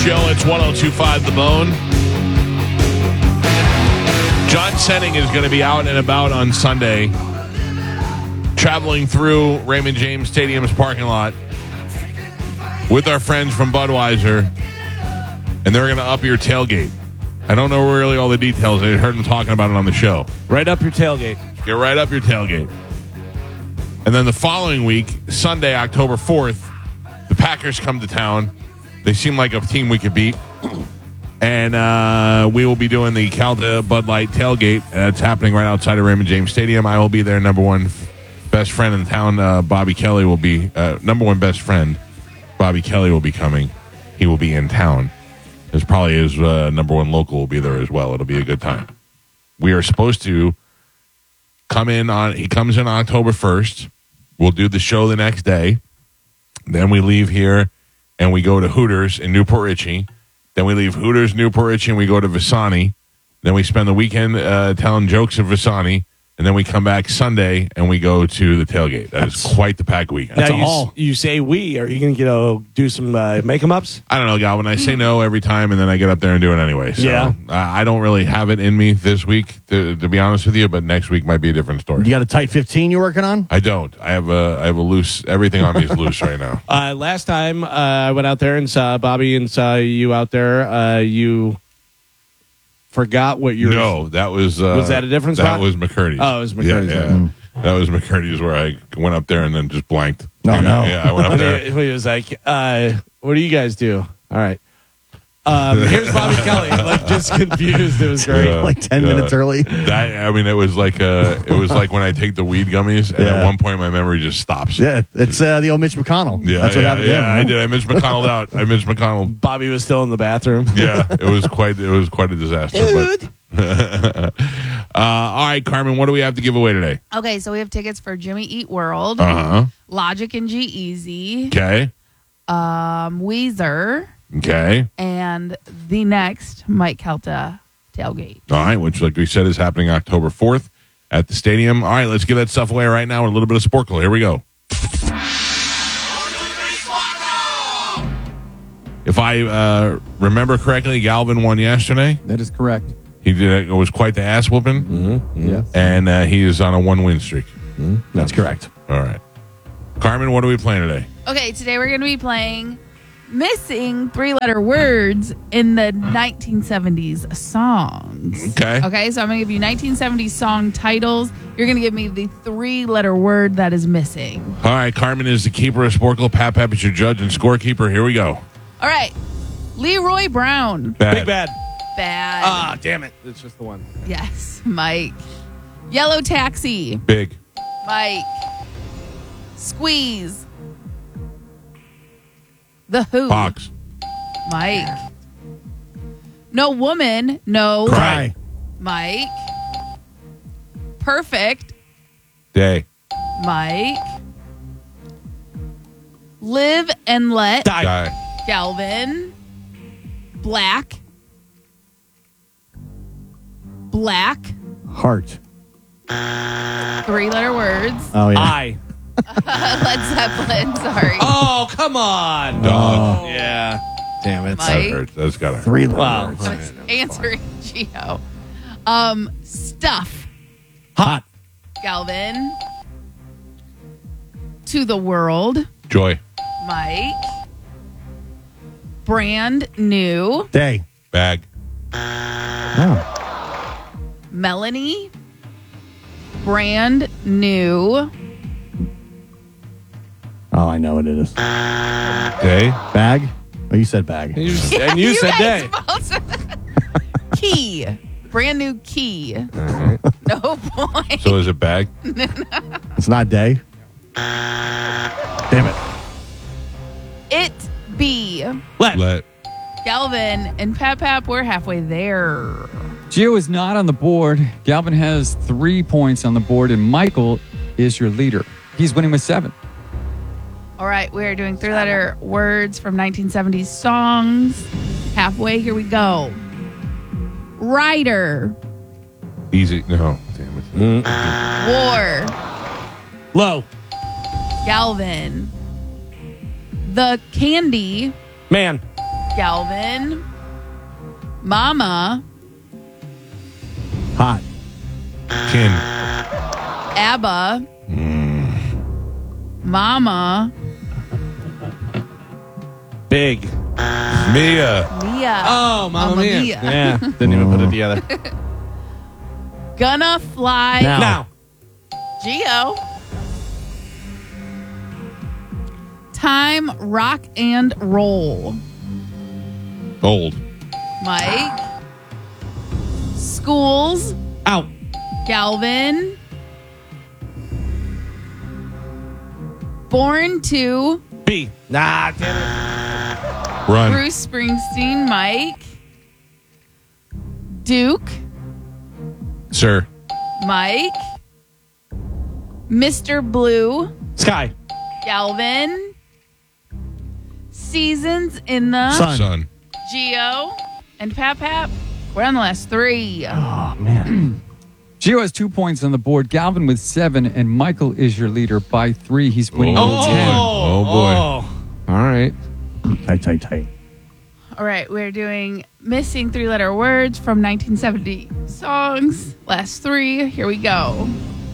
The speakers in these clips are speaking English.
show. It's 102.5 The Bone. John Senning is going to be out and about on Sunday, traveling through Raymond James Stadium's parking lot with our friends from Budweiser, and they're going to up your tailgate. I don't know really all the details. I heard them talking about it on the show. Right up your tailgate. Get right up your tailgate. And then the following week, Sunday, October 4th, the Packers come to town. They seem like a team we could beat. And we will be doing the Calda Bud Light tailgate. It's happening right outside of Raymond James Stadium. I will be there. Number one best friend in town, Bobby Kelly, will be number one best friend. Bobby Kelly will be coming. He will be in town. There's probably his number one local will be there as well. It'll be a good time. We are supposed to come in on. He comes in October 1st. We'll do the show the next day. Then we leave here and we go to Hooters in Newport Richey. Then we leave Hooters, Newport Richey, and we go to Visani. Then we spend the weekend telling jokes at Visani. And then we come back Sunday and we go to the tailgate. That's quite the pack weekend. Now you say we. Are you going to do some make-em-ups? I don't know, Galvin. I say no every time, and then I get up there and do it anyway. So yeah. I don't really have it in me this week, to be honest with you, but next week might be a different story. You got a tight 15 you're working on? I don't. I have a loose, everything on me is loose right now. Last time I went out there and saw Bobby and saw you out there, you forgot what your... No, that was... was that a different spot? That was McCurdy's. Oh, it was McCurdy's. Yeah. That was McCurdy's where I went up there and then just blanked. No. Yeah, I went up there. He was like, what do you guys do? All right. Here's Bobby Kelly. Like, just confused. It was great. Like 10 minutes early. It was like when I take the weed gummies, and at one point my memory just stops. Yeah, it's the old Mitch McConnell. Yeah, That's what happened to him. I did. I Mitch McConnelled out. I Mitch McConnell. Bobby was still in the bathroom. Yeah, it was quite a disaster. Dude. All right, Carmen, what do we have to give away today? Okay, so we have tickets for Jimmy Eat World, Logic and G-Eazy, Okay. Weezer, Okay. and the next Mike Kelta tailgate. All right, which, like we said, is happening October 4th at the stadium. All right, let's give that stuff away right now with a little bit of Sporkle. Here we go. If I remember correctly, Galvin won yesterday. That is correct. He did. It was quite the ass whooping. Mm-hmm. Yes. And he is on a 1-win streak. Mm-hmm. That's correct. All right. Carmen, what are we playing today? Okay, today we're going to be playing missing three-letter words in the 1970s songs. Okay, so I'm going to give you 1970s song titles. You're going to give me the three-letter word that is missing. All right, Carmen is the keeper of Sporkle. Pap is your judge and scorekeeper. Here we go. All right, Leroy Brown. Bad. Big Bad. Bad. Ah, damn it. It's just the one. Yes, Mike. Yellow Taxi. Big. Mike. Squeeze. The Who. Fox. Mike. No Woman. No. Cry. Mike. Perfect. Day. Mike. Live and Let. Die. Galvin. Black. Black. Heart. Three-letter words. Oh, yeah. I. Led Zeppelin. Sorry. Oh, come on. Dog. Yeah. Damn it. Mike. That hurts. That's got to hurt. 3 Wow. letters. I was answering Gio. Stuff. Hot. Galvin. To the World. Joy. Mike. Brand New. Day. Bag. Oh. Melanie. Brand New. Oh, I know what it is. Day. Bag? Oh, you said bag. And you said day. Key. Brand new key. No point. So is it bag? It's not day. Damn it. It be. Let. Galvin and Pap, we're halfway there. Gio is not on the board. Galvin has 3 points on the board, and Michael is your leader. He's winning with 7. All right, we're doing three-letter words from 1970s songs. Halfway, here we go. Rider. Easy. No. Damn it. War. Low. Galvin. The Candy. Man. Galvin. Mama. Hot. Kin. ABBA. Mama. Big. Mia. Mia. Oh, Mamma Mia. Mia. Yeah, didn't even put it together. Gonna fly. Now. Geo. Time, rock, and roll. Old. Mike. Schools. Out. Galvin. Born to. B. Nah, damn Run. Bruce Springsteen. Mike. Duke. Sir. Mike. Mr. Blue. it. Sky. Galvin. Seasons in the. Sun. Son. Geo. And Pap. We're on the last three. Oh, man. Gio has 2 points on the board. Galvin with 7, and Michael is your leader by 3. He's winning Oh. with 10. Oh, boy. All right. Tight. All right, we're doing missing 3-letter words from 1970 songs. Last 3. Here we go.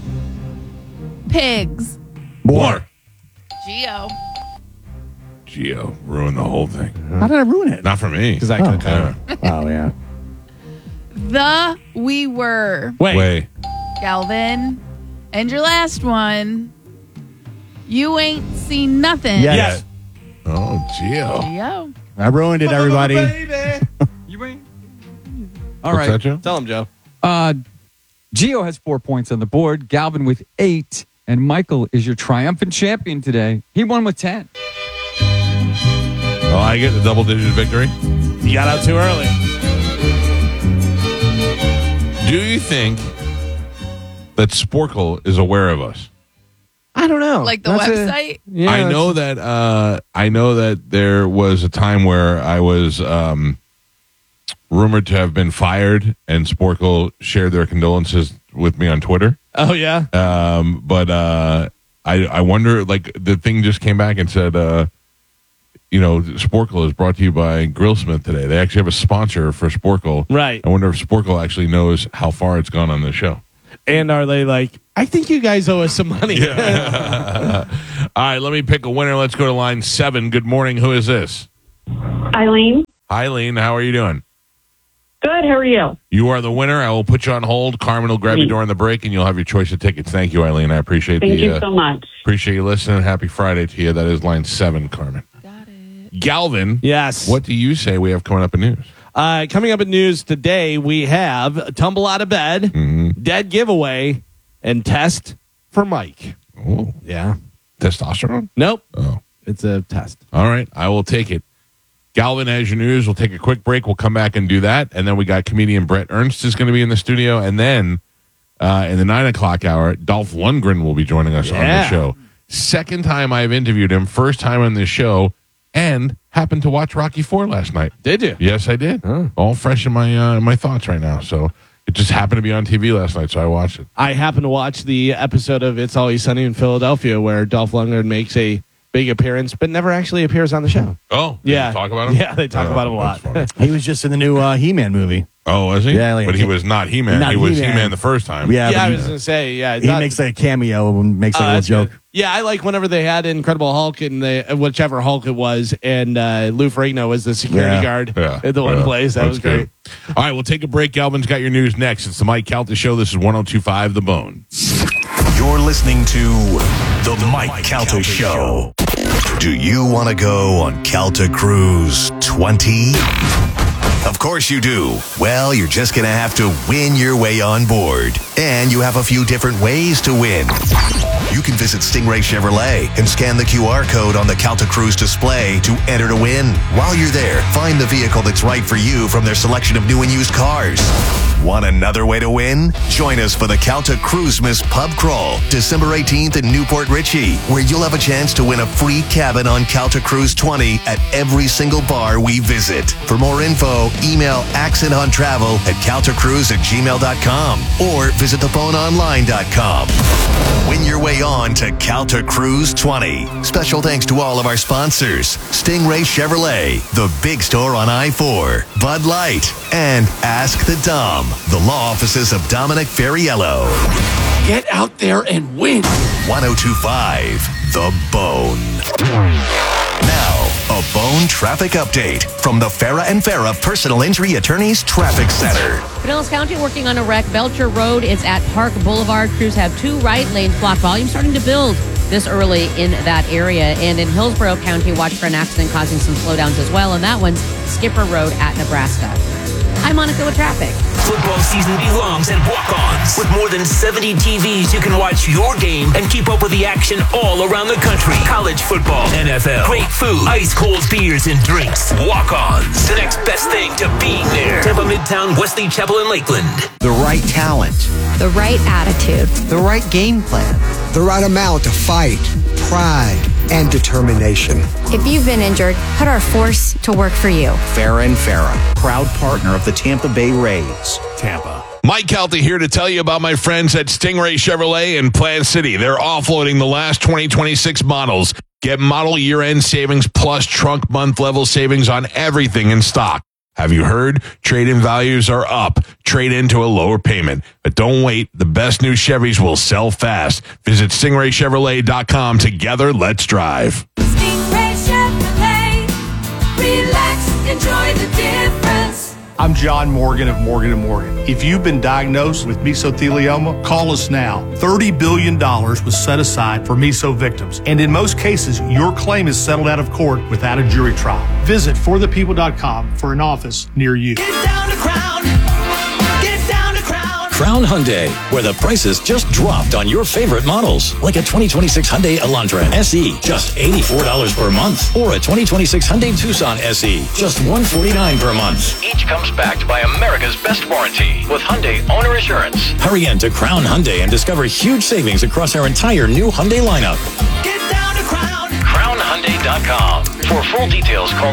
Pigs. War. Geo. Geo ruined the whole thing. How did I ruin it? Not for me. Because I could have. Oh, yeah. The We Were. Way. Galvin. And your last one. You Ain't Seen Nothing. Yes. Oh, Geo. Geo. I ruined it, everybody. You ain't. All What's right. that, Joe? Tell him, Joe. Gio has 4 points on the board. Galvin with 8. And Michael is your triumphant champion today. He won with 10. Oh, I get the double-digit victory. You got out too early. Do you think that Sporkle is aware of us? I don't know. Like the website. Yeah, I know that there was a time where I was rumored to have been fired, and Sporkle shared their condolences with me on Twitter. Oh, yeah. But I wonder, like, the thing just came back and said, Sporkle is brought to you by Grillsmith today. They actually have a sponsor for Sporkle. Right. I wonder if Sporkle actually knows how far it's gone on the show. And are they like, I think you guys owe us some money. All right, let me pick a winner. Let's go to line 7. Good morning. Who is this? Eileen. Eileen, how are you doing? Good. How are you? You are the winner. I will put you on hold. Carmen will grab you during the break, and you'll have your choice of tickets. Thank you, Eileen. I appreciate Thank you so much. Appreciate you listening. Happy Friday to you. That is line 7, Carmen. Got it. Galvin. Yes. What do you say we have coming up in news? Coming up in news today, we have Tumble Out of Bed, Dead Giveaway, and Test for Mike. Oh, Yeah. testosterone? Nope. Oh. It's a test. All right. I will take it. Galvin has your news. We'll take a quick break. We'll come back and do that. And then we got comedian Brett Ernst is going to be in the studio. And then in the 9 o'clock hour, Dolph Lundgren will be joining us on the show. Second time I've interviewed him. First time on this show. And happened to watch Rocky IV last night. Did you? Yes, I did. All fresh in my thoughts right now. So it just happened to be on TV last night, so I watched it. I happened to watch the episode of It's Always Sunny in Philadelphia where Dolph Lundgren makes a big appearance, but never actually appears on the show. Oh, did Yeah. you talk about him? Yeah, they talk about him a lot. That's funny. He was just in the new He-Man movie. Oh, was he? Yeah, like- but he was not He-Man. Not He was He-Man. He-Man the first time. Yeah, Yeah, but I he, was going to say, yeah. he makes like a cameo and makes like a that's little joke. good. Yeah, I like whenever they had Incredible Hulk and whichever Hulk it was, and Lou Ferrigno was the security Yeah. guard Yeah. at the one place. That That's was great. good. All right, we'll take a break. Galvin's got your news next. It's the Mike Calta Show. This is 102.5 The Bone. You're listening to The Mike Calta Show. Do you want to go on Calta Cruise 20? Of course you do. Well, you're just going to have to win your way on board. And you have a few different ways to win. You can visit Stingray Chevrolet and scan the QR code on the Calta Cruise display to enter to win. While you're there, find the vehicle that's right for you from their selection of new and used cars. Want another way to win? Join us for the Calta Cruisemas Pub Crawl, December 18th in Newport Richey, where you'll have a chance to win a free cabin on Calta Cruise 20 at every single bar we visit. For more info, email accenthunttravel@caltacruise@gmail.com or visit thephoneonline.com. Win your way on to Calta Cruise 20. Special thanks to all of our sponsors: Stingray Chevrolet, The Big Store on I-4, Bud Light, and Ask the Dom, the law offices of Dominic Ferriello. Get out there and win. 102.5 The Bone. Now, a Bone traffic update from the Farah and Farah Personal Injury Attorneys Traffic Center. Pinellas County working on a wreck. Belcher Road is at Park Boulevard. Crews have 2 right lanes blocked. Volume starting to build this early in that area. And in Hillsborough County, watch for an accident causing some slowdowns as well. And that one's Skipper Road at Nebraska. I'm Monica with traffic. Football season belongs at Walk-Ons. With more than 70 TVs, you can watch your game and keep up with the action all around the country. College football, NFL, great food, ice-cold beers and drinks. Walk-Ons, the next best thing to being there. Tampa, Midtown, Wesley Chapel, and Lakeland. The right talent. The right attitude. The right game plan. The right amount of fight, pride, and determination. If you've been injured, put our force to work for you. Farah and Farah, proud partner of the Tampa Bay Rays. Tampa. Mike Calta here to tell you about my friends at Stingray Chevrolet in Plant City. They're offloading the last 2026 models. Get model year-end savings plus trunk month-level savings on everything in stock. Have you heard? Trade-in values are up. Trade into a lower payment. But don't wait. The best new Chevys will sell fast. Visit StingrayChevrolet.com. Together, let's drive. Stingray Chevrolet. Relax. Enjoy the difference. I'm John Morgan of Morgan & Morgan. If you've been diagnosed with mesothelioma, call us now. $30 billion was set aside for meso victims. And in most cases, your claim is settled out of court without a jury trial. Visit forthepeople.com for an office near you. Get down to Crown. Get down to Crown. Crown Hyundai, where the prices just dropped on your favorite models. Like a 2026 Hyundai Elantra SE, just $84 per month. Or a 2026 Hyundai Tucson SE, just $149 per month. Each comes backed by America's best warranty with Hyundai Owner Assurance. Hurry in to Crown Hyundai and discover huge savings across our entire new Hyundai lineup. Get down to Crown. CrownHyundai.com. For full details, call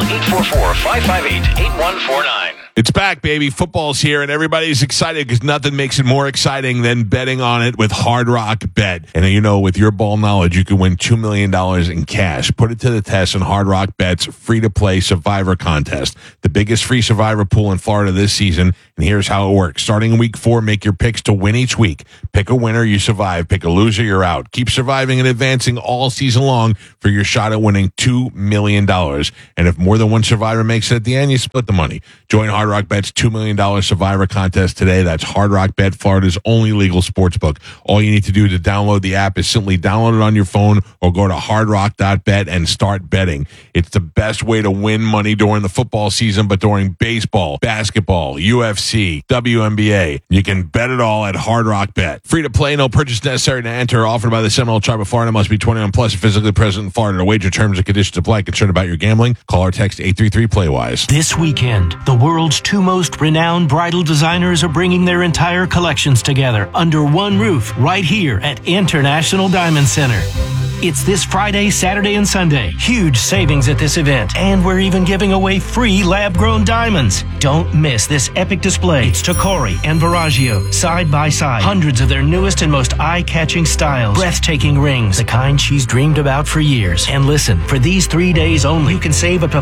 844-558-8149. It's back, baby. Football's here, and everybody's excited because nothing makes it more exciting than betting on it with Hard Rock Bet. And you know, with your ball knowledge, you can win $2 million in cash. Put it to the test in Hard Rock Bet's free-to-play Survivor contest, the biggest free Survivor pool in Florida this season. And here's how it works. Starting in week 4, make your picks to win each week. Pick a winner, you survive. Pick a loser, you're out. Keep surviving and advancing all season long for your shot at winning $2 million. And if more than one survivor makes it at the end, you split the money. Join Hard Rock Bet's $2 million Survivor contest today. That's Hard Rock Bet, Florida's only legal sports book. All you need to do to download the app is simply download it on your phone or go to hardrock.bet and start betting. It's the best way to win money during the football season, but during baseball, basketball, UFC, WNBA, you can bet it all at Hard Rock Bet. Free to play, no purchase necessary to enter. Offered by the Seminole Tribe of Florida. Must be 21 plus, physically present in Florida. To wager, terms and conditions apply. Concerned about your gambling? Call or text 833-PLAYWISE. This weekend, the world's 2 most renowned bridal designers are bringing their entire collections together under one roof right here at International Diamond Center. It's this Friday, Saturday, and Sunday. Huge savings at this event. And we're even giving away free lab-grown diamonds. Don't miss this epic display. It's Tocori and Verragio, side by side. Hundreds of their newest and most eye-catching styles. Breathtaking rings, the kind she's dreamed about for years. And listen, for these 3 days only, you can save up to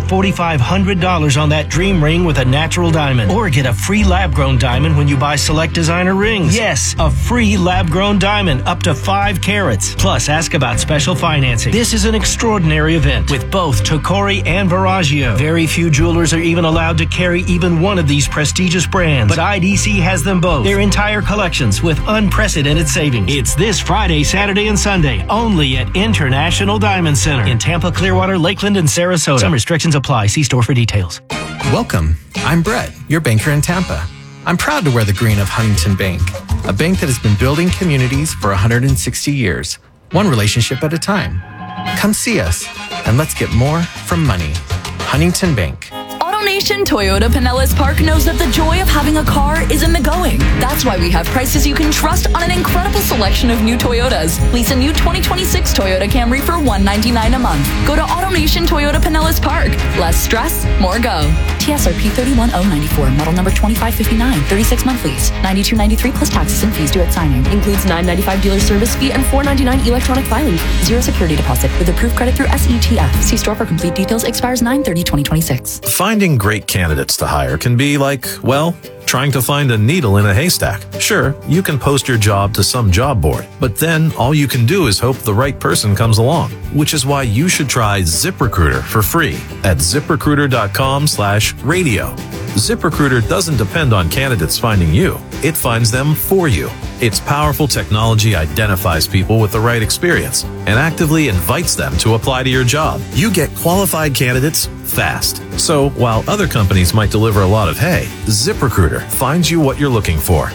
$4,500 on that dream ring with a natural diamond. Or get a free lab-grown diamond when you buy select designer rings. Yes, a free lab-grown diamond up to 5 carats. Plus, ask about special financing. This is an extraordinary event with both Tocori and Verragio. Very few jewelers are even allowed to carry even one of these prestigious brands, but IDC has them both. Their entire collections with unprecedented savings. It's this Friday, Saturday, and Sunday only at International Diamond Center in Tampa, Clearwater, Lakeland, and Sarasota. Some restrictions apply. See store for details. Welcome. I'm Brett, your banker in Tampa. I'm proud to wear the green of Huntington Bank, a bank that has been building communities for 160 years. One relationship at a time. Come see us, and let's get more from money. Huntington Bank. Nation Toyota Pinellas Park knows that the joy of having a car is in the going. That's why we have prices you can trust on an incredible selection of new Toyotas. Lease a new 2026 Toyota Camry for $199 a month. Go to AutoNation Toyota Pinellas Park. Less stress, more go. TSRP 31094, model number 2559, 36-month lease, $92.93 plus taxes and fees due at signing. Includes $9.95 dealer service fee and $4.99 electronic filing. Zero security deposit with approved credit through SETF. See store for complete details. Expires 9/30/2026. Finding great candidates to hire can be like, well, trying to find a needle in a haystack. Sure, you can post your job to some job board, but then all you can do is hope the right person comes along, which is why you should try ZipRecruiter for free at ZipRecruiter.com/radio. ZipRecruiter doesn't depend on candidates finding you. It finds them for you. Its powerful technology identifies people with the right experience and actively invites them to apply to your job. You get qualified candidates fast. So while other companies might deliver a lot of hay, ZipRecruiter finds you what you're looking for.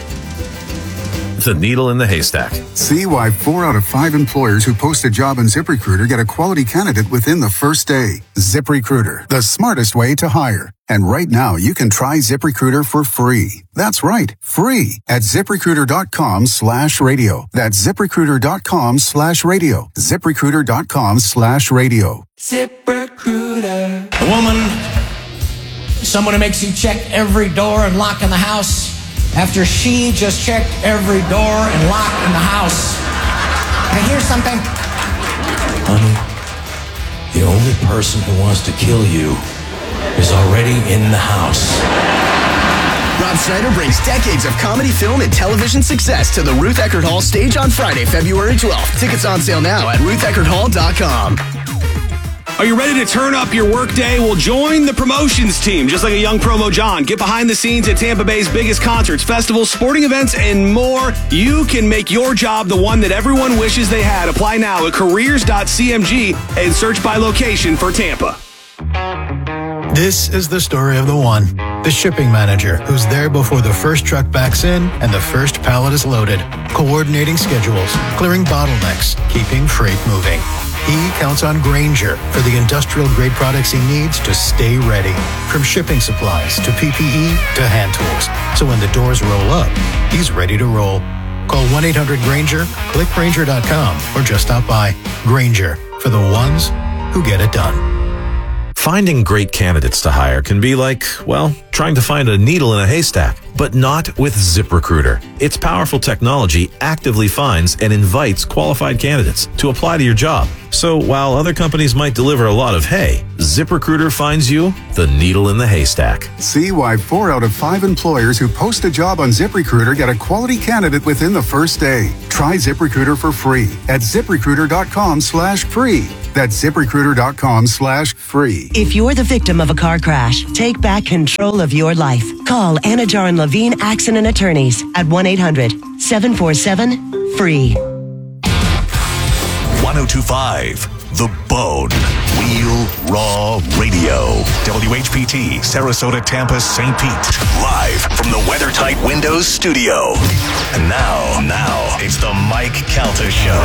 The needle in the haystack. See why 4 out of 5 employers who post a job on ZipRecruiter get a quality candidate within the first day. ZipRecruiter, the smartest way to hire. And right now, you can try ZipRecruiter for free. That's right, free at ZipRecruiter.com/radio. That's ZipRecruiter.com/radio. ZipRecruiter.com/radio. ZipRecruiter. A woman, someone who makes you check every door and lock in the house after she just checked every door and lock in the house. Now here's something. Honey, the only person who wants to kill you is already in the house. Rob Schneider brings decades of comedy, film, and television success to the Ruth Eckerd Hall stage on Friday, February 12th. Tickets on sale now at rutheckerthall.com. Are you ready to turn up your workday? Well, join the promotions team, just like a young Promo John. Get behind the scenes at Tampa Bay's biggest concerts, festivals, sporting events, and more. You can make your job the one that everyone wishes they had. Apply now at careers.cmg and search by location for Tampa. This is the story of the one, the shipping manager, who's there before the first truck backs in and the first pallet is loaded, coordinating schedules, clearing bottlenecks, keeping freight moving. He counts on Grainger for the industrial-grade products he needs to stay ready, from shipping supplies to PPE to hand tools. So when the doors roll up, he's ready to roll. Call 1-800-GRAINGER, click Grainger.com, or just stop by. Grainger, for the ones who get it done. Finding great candidates to hire can be like, well, trying to find a needle in a haystack, but not with ZipRecruiter. Its powerful technology actively finds and invites qualified candidates to apply to your job. So while other companies might deliver a lot of hay, ZipRecruiter finds you the needle in the haystack. See why 4 out of 5 employers who post a job on ZipRecruiter get a quality candidate within the first day. Try ZipRecruiter for free at ZipRecruiter.com/free. That's ZipRecruiter.com/free. If you're the victim of a car crash, take back control of your life. Call Anna Jar and Levine Accident Attorneys at 1-800-747-FREE. 1025, The Bone. Real Raw Radio. WHPT, Sarasota, Tampa, St. Pete. Live from the WeatherTight Windows studio. And now, it's the Mike Calta Show.